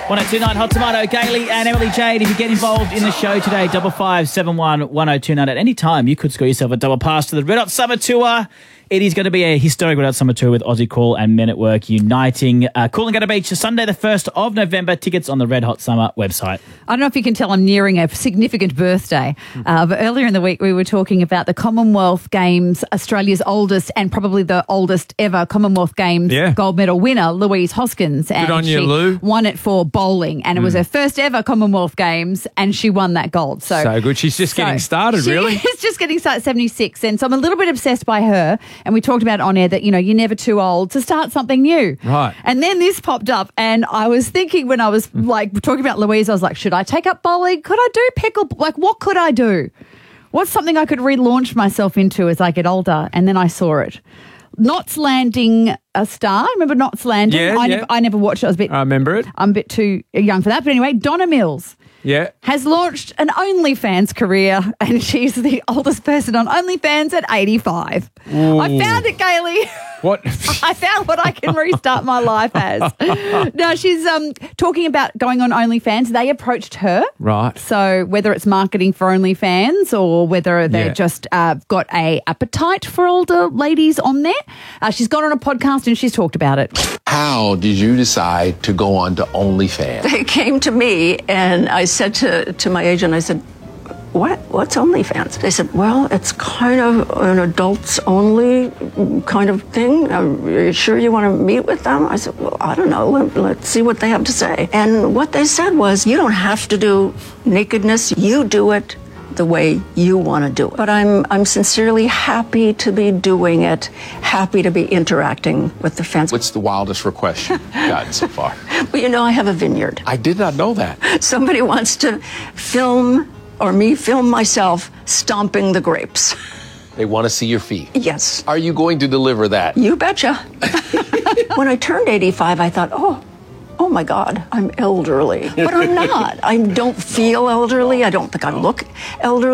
1029 Hot Tomato, Gailey and Emily Jade. If you get involved in the show today, 5571 1029 at any time, you could score yourself a double pass to the Red Hot Summer Tour. It is going to be a historic Red Hot Summer Tour with Aussie Call and Men at Work uniting. Coolangatta Beach, Sunday the 1st of November. Tickets on the Red Hot Summer website. I don't know if you can tell I'm nearing a significant birthday, but earlier in the week we were talking about the Commonwealth Games, Australia's oldest and probably the oldest ever Commonwealth Games gold medal winner, Louise Hoskins. And good on you, Lou. Won it for bowling, and it was her first ever Commonwealth Games, and she won that gold. So good. She's just getting started, really. She's just getting started, 76, and so I'm a little bit obsessed by her. And we talked about on air that, you know, you're never too old to start something new. Right. And then this popped up, and I was thinking when I was like talking about Louise, I was like, should I take up bowling? Could I do pickle? Like, what could I do? What's something I could relaunch myself into as I get older? And then I saw it. Knots Landing a Star. Remember Knots Landing? Yeah, I never watched it. I remember it. I'm a bit too young for that. But anyway, Donna Mills. Yeah. Has launched an OnlyFans career, and she's the oldest person on OnlyFans at 85. Ooh. I found it, Gailey. What? I found what I can restart my life as. Now, she's talking about going on OnlyFans. They approached her. Right. So whether it's marketing for OnlyFans or whether they've just got a appetite for older ladies on there, she's gone on a podcast and she's talked about it. How did you decide to go on to OnlyFans? They came to me and I said to my agent, I said, What's OnlyFans? They said, well, it's kind of an adults only kind of thing. Are you sure you want to meet with them? I said, well, I don't know. Let's see what they have to say. And what they said was, you don't have to do nakedness. You do it the way you want to do it. But I'm sincerely happy to be doing it, happy to be interacting with the fans. What's the wildest request you've gotten so far? Well, you know, I have a vineyard. I did not know that. Somebody wants to film myself stomping the grapes. They want to see your feet. Yes. Are you going to deliver that? You betcha. When I turned 85, I thought, oh my God, I'm elderly. But I'm not. I don't feel elderly. I don't think I look elderly.